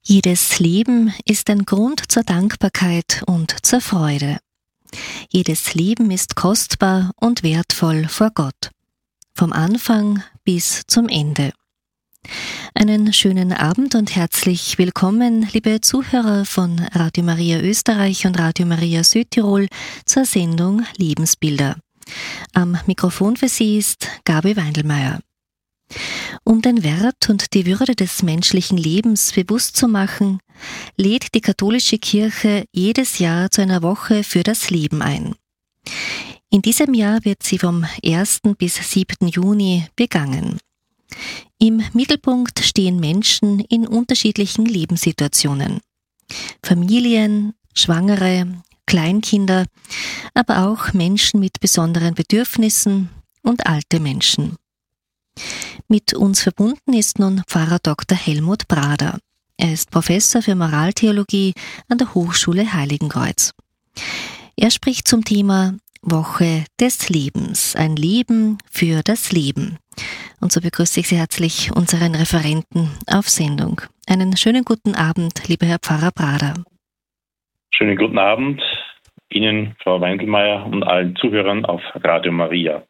Jedes Leben ist ein Grund zur Dankbarkeit und zur Freude. Jedes Leben ist kostbar und wertvoll vor Gott, vom Anfang bis zum Ende. Einen schönen Abend und herzlich willkommen, liebe Zuhörer von Radio Maria Österreich und Radio Maria Südtirol zur Sendung Lebensbilder. Am Mikrofon für Sie ist Gabi Weindelmeier. Um den Wert und die Würde des menschlichen Lebens bewusst zu machen, lädt die katholische Kirche jedes Jahr zu einer Woche für das Leben ein. In diesem Jahr wird sie vom 1. bis 7. Juni begangen. Im Mittelpunkt stehen Menschen in unterschiedlichen Lebenssituationen. Familien, Schwangere, Kleinkinder, aber auch Menschen mit besonderen Bedürfnissen und alte Menschen. Mit uns verbunden ist nun Pfarrer Dr. Helmut Brader. Er ist Professor für Moraltheologie an der Hochschule Heiligenkreuz. Er spricht zum Thema Woche des Lebens, ein Leben für das Leben. Und so begrüße ich Sie herzlich, unseren Referenten auf Sendung. Einen schönen guten Abend, lieber Herr Pfarrer Brader. Schönen guten Abend Ihnen, Frau Weindelmeier, und allen Zuhörern auf Radio Maria.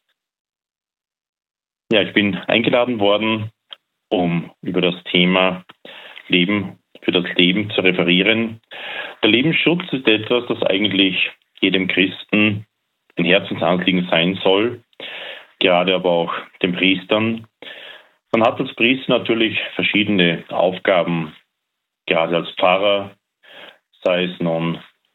Ja, ich bin eingeladen worden, um über das Thema Leben für das Leben zu referieren. Der Lebensschutz ist etwas, das eigentlich jedem Christen ein Herzensanliegen sein soll, gerade aber auch den Priestern. Man hat als Priester natürlich verschiedene Aufgaben, gerade als Pfarrer, sei es nun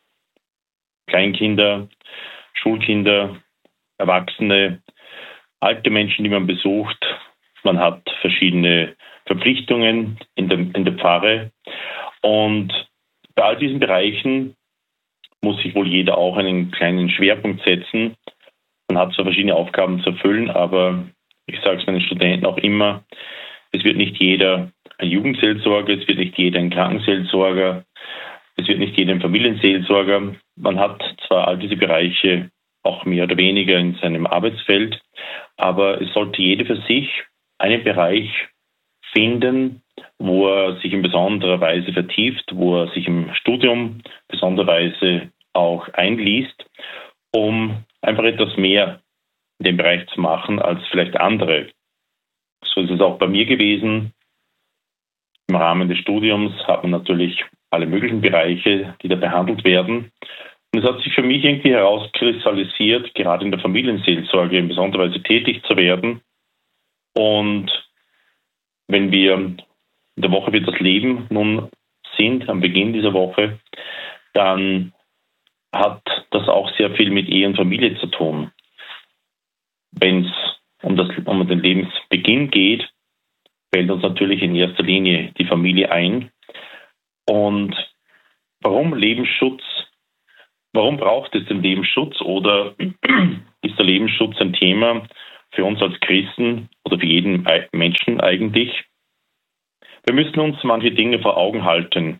Kleinkinder, Schulkinder, Erwachsene, alte Menschen, die man besucht. Man hat verschiedene Verpflichtungen in der Pfarre. Und bei all diesen Bereichen muss sich wohl jeder auch einen kleinen Schwerpunkt setzen. Man hat zwar verschiedene Aufgaben zu erfüllen, aber ich sage es meinen Studenten auch immer, es wird nicht jeder ein Jugendseelsorger, es wird nicht jeder ein Krankenseelsorger, es wird nicht jeder ein Familienseelsorger. Man hat zwar all diese Bereiche auch mehr oder weniger in seinem Arbeitsfeld, aber es sollte jeder für sich einen Bereich finden, wo er sich in besonderer Weise vertieft, wo er sich im Studium besonderer Weise auch einliest, um einfach etwas mehr in dem Bereich zu machen als vielleicht andere. So ist es auch bei mir gewesen. Im Rahmen des Studiums hat man natürlich alle möglichen Bereiche, die da behandelt werden. Und es hat sich für mich irgendwie herauskristallisiert, gerade in der Familienseelsorge in besonderer Weise tätig zu werden. Und wenn wir in der Woche für das Leben nun sind, am Beginn dieser Woche, dann hat das auch sehr viel mit Ehe und Familie zu tun. Wenn es um den Lebensbeginn geht, fällt uns natürlich in erster Linie die Familie ein. Und warum Lebensschutz? Warum braucht es den Lebensschutz, oder ist der Lebensschutz ein Thema für uns als Christen oder für jeden Menschen eigentlich? Wir müssen uns manche Dinge vor Augen halten.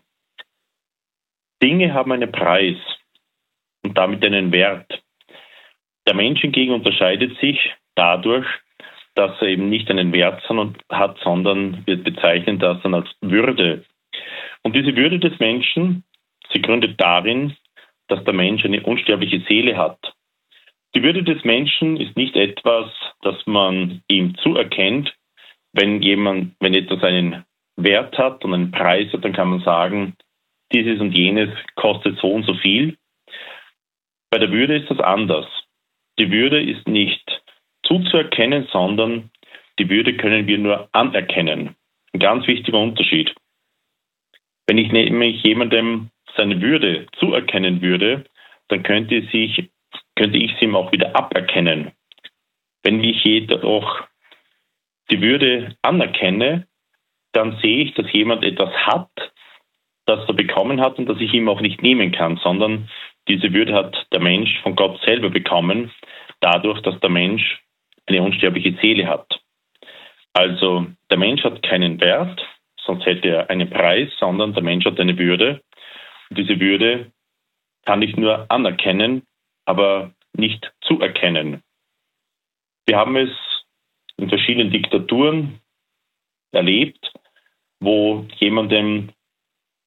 Dinge haben einen Preis und damit einen Wert. Der Mensch hingegen unterscheidet sich dadurch, dass er eben nicht einen Wert hat, sondern wir bezeichnen das dann als Würde. Und diese Würde des Menschen, sie gründet darin, dass der Mensch eine unsterbliche Seele hat. Die Würde des Menschen ist nicht etwas, das man ihm zuerkennt. Wenn etwas einen Wert hat und einen Preis hat, dann kann man sagen, dieses und jenes kostet so und so viel. Bei der Würde ist das anders. Die Würde ist nicht zuzuerkennen, sondern die Würde können wir nur anerkennen. Ein ganz wichtiger Unterschied. Wenn ich nämlich jemandem seine Würde zuerkennen würde, dann könnte ich sie ihm auch wieder aberkennen. Wenn ich jedoch die Würde anerkenne, dann sehe ich, dass jemand etwas hat, das er bekommen hat und das ich ihm auch nicht nehmen kann, sondern diese Würde hat der Mensch von Gott selber bekommen, dadurch, dass der Mensch eine unsterbliche Seele hat. Also der Mensch hat keinen Wert, sonst hätte er einen Preis, sondern der Mensch hat eine Würde. Und diese Würde kann ich nur anerkennen, aber nicht zuerkennen. Wir haben es in verschiedenen Diktaturen erlebt, wo jemandem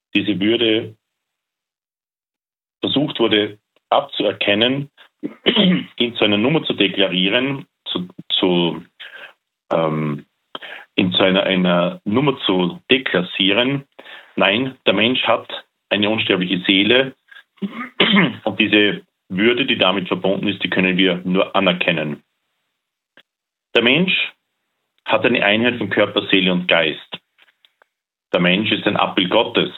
diese Würde versucht wurde abzuerkennen, ihn zu einer Nummer zu deklarieren, ihn zu einer Nummer zu deklassieren. Nein, der Mensch hat eine unsterbliche Seele und diese Würde, die damit verbunden ist, die können wir nur anerkennen. Der Mensch hat eine Einheit von Körper, Seele und Geist. Der Mensch ist ein Abbild Gottes.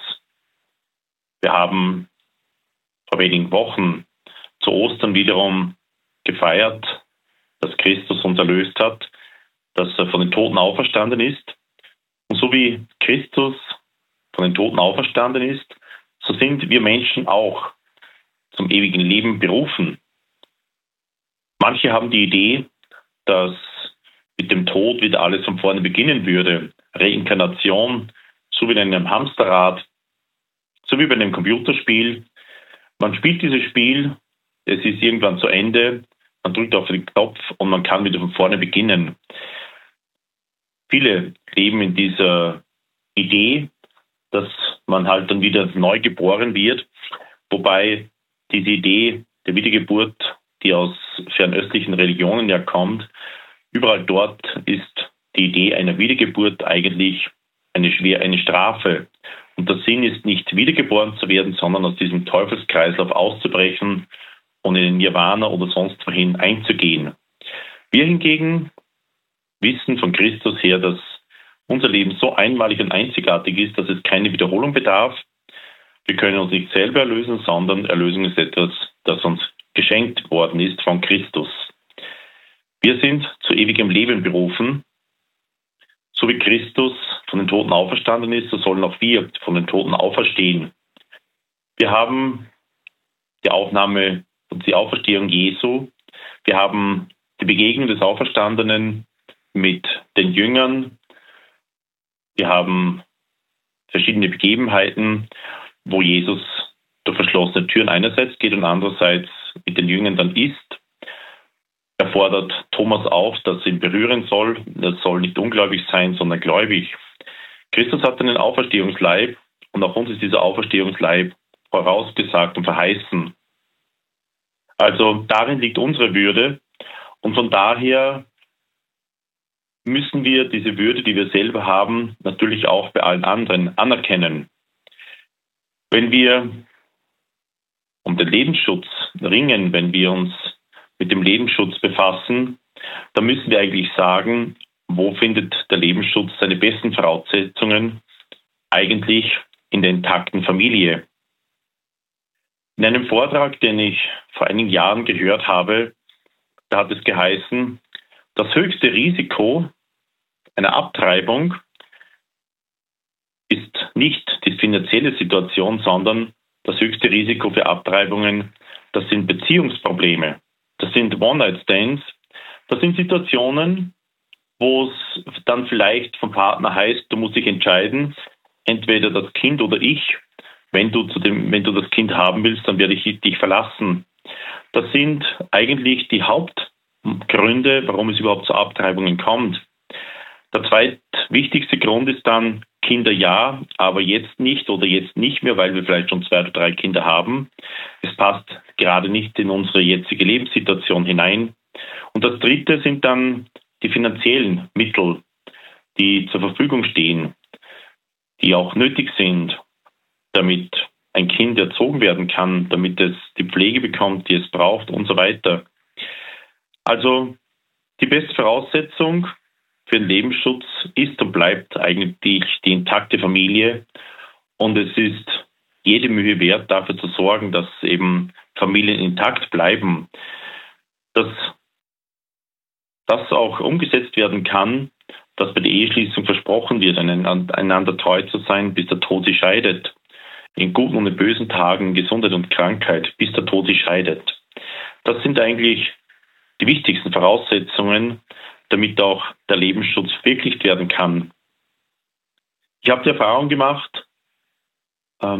Wir haben vor wenigen Wochen zu Ostern wiederum gefeiert, dass Christus uns erlöst hat, dass er von den Toten auferstanden ist. Und so wie Christus von den Toten auferstanden ist, so sind wir Menschen auch zum ewigen Leben berufen. Manche haben die Idee, dass mit dem Tod wieder alles von vorne beginnen würde. Reinkarnation, so wie in einem Hamsterrad, so wie bei einem Computerspiel. Man spielt dieses Spiel, es ist irgendwann zu Ende, man drückt auf den Knopf und man kann wieder von vorne beginnen. Viele leben in dieser Idee, dass man halt dann wieder neu geboren wird, wobei diese Idee der Wiedergeburt, die aus fernöstlichen Religionen ja kommt, überall dort ist die Idee einer Wiedergeburt eigentlich eine Strafe. Und der Sinn ist nicht wiedergeboren zu werden, sondern aus diesem Teufelskreislauf auszubrechen und in den Nirvana oder sonst wohin einzugehen. Wir hingegen wissen von Christus her, dass unser Leben so einmalig und einzigartig ist, dass es keine Wiederholung bedarf. Wir können uns nicht selber erlösen, sondern Erlösung ist etwas, das uns geschenkt worden ist von Christus. Wir sind zu ewigem Leben berufen. So wie Christus von den Toten auferstanden ist, so sollen auch wir von den Toten auferstehen. Wir haben die Aufnahme und die Auferstehung Jesu. Wir haben die Begegnung des Auferstandenen mit den Jüngern. Wir haben verschiedene Begebenheiten, wo Jesus durch verschlossene Türen einerseits geht und andererseits mit den Jüngern dann isst. Er fordert Thomas auf, dass er ihn berühren soll. Er soll nicht ungläubig sein, sondern gläubig. Christus hat einen Auferstehungsleib und auch uns ist dieser Auferstehungsleib vorausgesagt und verheißen. Also darin liegt unsere Würde und von daher müssen wir diese Würde, die wir selber haben, natürlich auch bei allen anderen anerkennen. Wenn wir um den Lebensschutz ringen, wenn wir uns mit dem Lebensschutz befassen, dann müssen wir eigentlich sagen, wo findet der Lebensschutz seine besten Voraussetzungen? Eigentlich in der intakten Familie. In einem Vortrag, den ich vor einigen Jahren gehört habe, da hat es geheißen, das höchste Risiko einer Abtreibung ist nicht die finanzielle Situation, sondern das höchste Risiko für Abtreibungen, das sind Beziehungsprobleme. Das sind One-Night-Stands. Das sind Situationen, wo es dann vielleicht vom Partner heißt, du musst dich entscheiden, entweder das Kind oder ich. Wenn du das Kind haben willst, dann werde ich dich verlassen. Das sind eigentlich die Hauptgründe, warum es überhaupt zu Abtreibungen kommt. Der zweitwichtigste Grund ist dann Kinder ja, aber jetzt nicht oder jetzt nicht mehr, weil wir vielleicht schon 2 oder 3 Kinder haben. Es passt gerade nicht in unsere jetzige Lebenssituation hinein. Und das dritte sind dann die finanziellen Mittel, die zur Verfügung stehen, die auch nötig sind, damit ein Kind erzogen werden kann, damit es die Pflege bekommt, die es braucht und so weiter. Also die beste Voraussetzung für den Lebensschutz ist und bleibt eigentlich die intakte Familie. Und es ist jede Mühe wert, dafür zu sorgen, dass eben Familien intakt bleiben. Dass das auch umgesetzt werden kann, dass bei der Eheschließung versprochen wird, einander treu zu sein, bis der Tod sie scheidet. In guten und in bösen Tagen, Gesundheit und Krankheit, bis der Tod sie scheidet. Das sind eigentlich die wichtigsten Voraussetzungen, damit auch der Lebensschutz verwirklicht werden kann. Ich habe die Erfahrung gemacht, was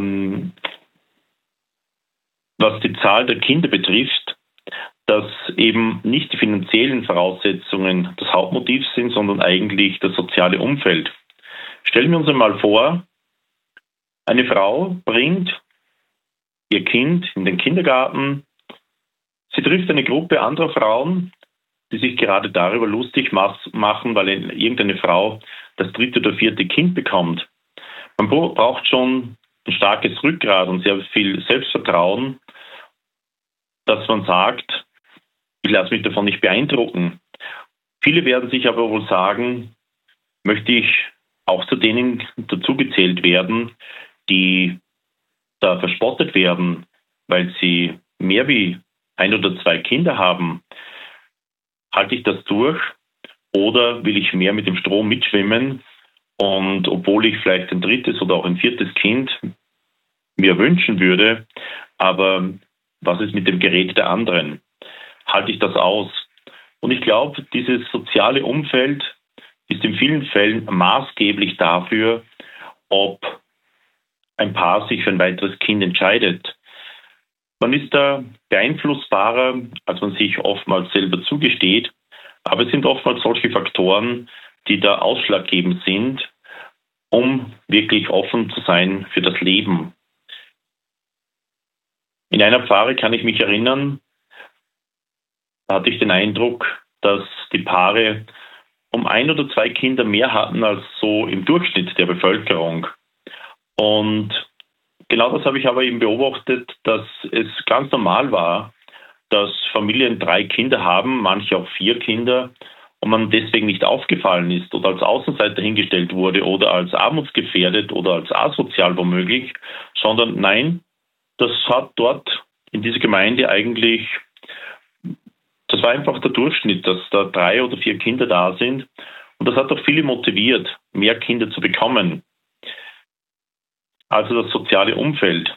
die Zahl der Kinder betrifft, dass eben nicht die finanziellen Voraussetzungen das Hauptmotiv sind, sondern eigentlich das soziale Umfeld. Stellen wir uns einmal vor, Eine Frau bringt ihr Kind in den Kindergarten. Sie trifft eine Gruppe anderer Frauen, die sich gerade darüber lustig machen, weil irgendeine Frau das 3. oder 4. Kind bekommt. Man braucht schon ein starkes Rückgrat und sehr viel Selbstvertrauen, dass man sagt, ich lasse mich davon nicht beeindrucken. Viele werden sich aber wohl sagen, möchte ich auch zu denen dazugezählt werden, die da verspottet werden, weil sie mehr wie 1 oder 2 Kinder haben. Halte ich das durch oder will ich mehr mit dem Strom mitschwimmen? Und obwohl ich vielleicht ein 3. oder auch ein 4. Kind mir wünschen würde, aber was ist mit dem Gerät der anderen? Halte ich das aus? Und ich glaube, dieses soziale Umfeld ist in vielen Fällen maßgeblich dafür, ob ein Paar sich für ein weiteres Kind entscheidet. Man ist da beeinflussbarer, als man sich oftmals selber zugesteht, aber es sind oftmals solche Faktoren, die da ausschlaggebend sind, um wirklich offen zu sein für das Leben. In einer Pfarre kann ich mich erinnern, da hatte ich den Eindruck, dass die Paare um 1 oder 2 Kinder mehr hatten als so im Durchschnitt der Bevölkerung. Und genau das habe ich aber eben beobachtet, dass es ganz normal war, dass Familien 3 Kinder haben, manche auch 4 Kinder, und man deswegen nicht aufgefallen ist oder als Außenseiter hingestellt wurde oder als armutsgefährdet oder als asozial womöglich, sondern nein, das hat dort in dieser Gemeinde eigentlich, das war einfach der Durchschnitt, dass da 3 oder 4 Kinder da sind. Und das hat auch viele motiviert, mehr Kinder zu bekommen. Also das soziale Umfeld.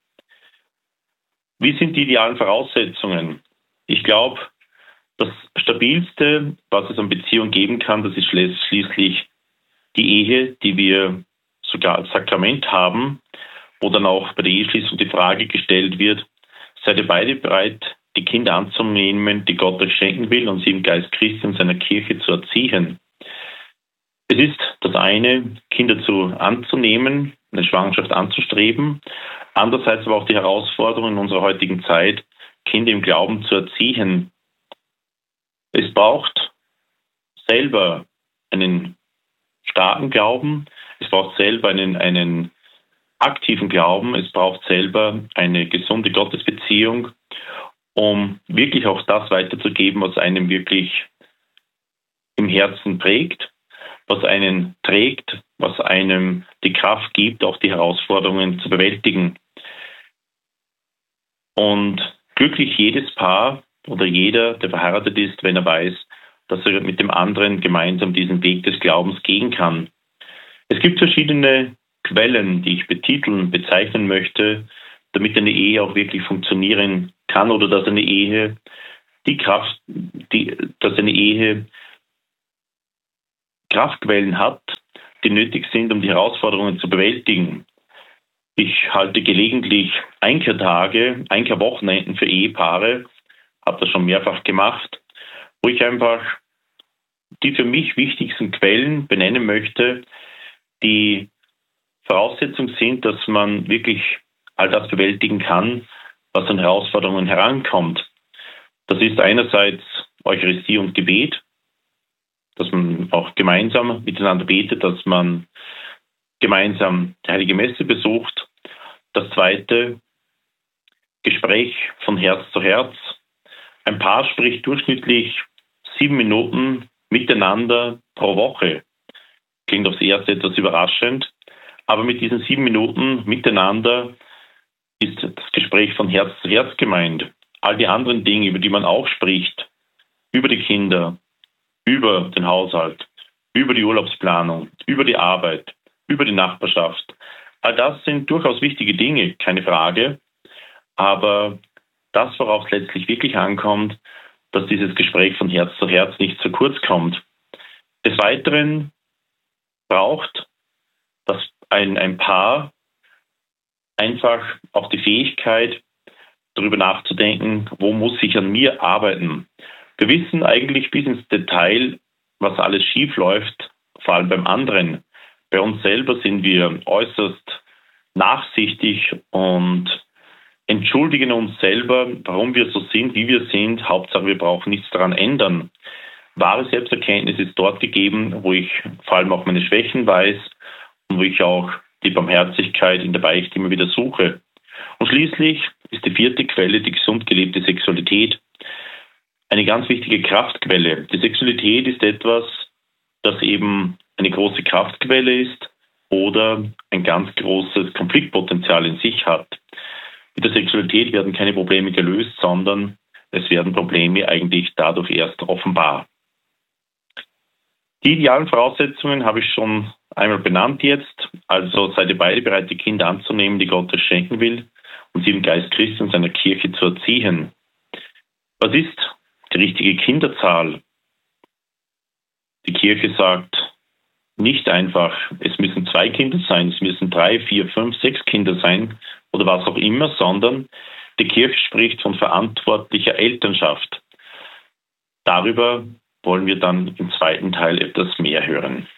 Wie sind die idealen Voraussetzungen? Ich glaube, das Stabilste, was es an Beziehung geben kann, das ist schließlich die Ehe, die wir sogar als Sakrament haben, wo dann auch bei der Eheschließung die Frage gestellt wird, seid ihr beide bereit, die Kinder anzunehmen, die Gott euch schenken will und sie im Geist Christi und seiner Kirche zu erziehen. Es ist das eine, Kinder anzunehmen, eine Schwangerschaft anzustreben, andererseits aber auch die Herausforderung in unserer heutigen Zeit, Kinder im Glauben zu erziehen. Es braucht selber einen starken Glauben, es braucht selber einen aktiven Glauben, es braucht selber eine gesunde Gottesbeziehung, um wirklich auch das weiterzugeben, was einem wirklich im Herzen prägt, was einen trägt, was einem die Kraft gibt, auch die Herausforderungen zu bewältigen. Und glücklich jedes Paar oder jeder, der verheiratet ist, wenn er weiß, dass er mit dem anderen gemeinsam diesen Weg des Glaubens gehen kann. Es gibt verschiedene Quellen, die ich bezeichnen möchte, damit eine Ehe auch wirklich funktionieren kann oder dass eine Ehe Kraftquellen hat, die nötig sind, um die Herausforderungen zu bewältigen. Ich halte gelegentlich Einkehrwochenenden für Ehepaare, habe das schon mehrfach gemacht, wo ich einfach die für mich wichtigsten Quellen benennen möchte, die Voraussetzung sind, dass man wirklich all das bewältigen kann, was an Herausforderungen herankommt. Das ist einerseits Eucharistie und Gebet, dass man auch gemeinsam miteinander betet, dass man gemeinsam die Heilige Messe besucht. Das zweite, Gespräch von Herz zu Herz. Ein Paar spricht durchschnittlich 7 Minuten miteinander pro Woche. Klingt aufs Erste etwas überraschend, aber mit diesen 7 Minuten miteinander ist das Gespräch von Herz zu Herz gemeint. All die anderen Dinge, über die man auch spricht, über die Kinder, über den Haushalt, über die Urlaubsplanung, über die Arbeit, über die Nachbarschaft. All das sind durchaus wichtige Dinge, keine Frage. Aber das, worauf es letztlich wirklich ankommt, dass dieses Gespräch von Herz zu Herz nicht zu kurz kommt. Des Weiteren braucht das ein Paar einfach auch die Fähigkeit, darüber nachzudenken, wo muss ich an mir arbeiten. Wir wissen eigentlich bis ins Detail, was alles schief läuft, vor allem beim anderen. Bei uns selber sind wir äußerst nachsichtig und entschuldigen uns selber, warum wir so sind, wie wir sind. Hauptsache, wir brauchen nichts daran ändern. Wahre Selbsterkenntnis ist dort gegeben, wo ich vor allem auch meine Schwächen weiß und wo ich auch die Barmherzigkeit in der Beichte immer wieder suche. Und schließlich ist die vierte Quelle die gesund gelebte Sexualität. Eine ganz wichtige Kraftquelle. Die Sexualität ist etwas, das eben eine große Kraftquelle ist oder ein ganz großes Konfliktpotenzial in sich hat. Mit der Sexualität werden keine Probleme gelöst, sondern es werden Probleme eigentlich dadurch erst offenbar. Die idealen Voraussetzungen habe ich schon einmal benannt jetzt. Also seid ihr beide bereit, die Kinder anzunehmen, die Gott euch schenken will und sie im Geist Christi und seiner Kirche zu erziehen. Was ist die richtige Kinderzahl? Die Kirche sagt nicht einfach, es müssen 2 Kinder sein, es müssen 3, 4, 5, 6 Kinder sein oder was auch immer, sondern die Kirche spricht von verantwortlicher Elternschaft. Darüber wollen wir dann im zweiten Teil etwas mehr hören.